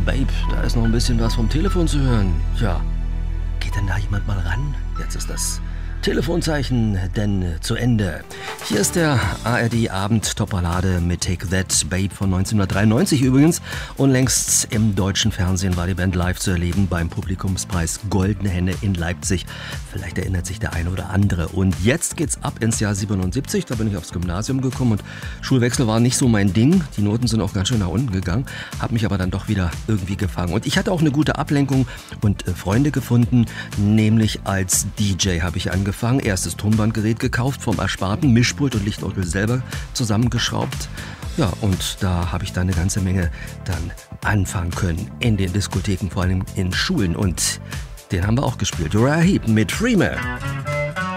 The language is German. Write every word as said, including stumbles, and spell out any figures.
Babe, da ist noch ein bisschen was vom Telefon zu hören. Tja, geht denn da jemand mal ran? Jetzt ist das Telefonzeichen denn zu Ende. Hier ist der A R D-Abend-Topballade mit Take That, Babe von neunzehnhundertdreiundneunzig übrigens. Unlängst im deutschen Fernsehen war die Band live zu erleben beim Publikumspreis Goldene Henne in Leipzig. Vielleicht erinnert sich der eine oder andere. Und jetzt geht's ab ins Jahr siebenundsiebzig. Da bin ich aufs Gymnasium gekommen und Schulwechsel war nicht so mein Ding. Die Noten sind auch ganz schön nach unten gegangen. Hab mich aber dann doch wieder irgendwie gefangen. Und ich hatte auch eine gute Ablenkung und äh, Freunde gefunden. Nämlich als D J habe ich angefangen. Erstes Tonbandgerät gekauft, vom Ersparten, Mischpult und Lichtorgel selber zusammengeschraubt. Ja, und da habe ich dann eine ganze Menge dann anfangen können in den Diskotheken, vor allem in Schulen. Und den haben wir auch gespielt. Uriah Heep mit Dreamer.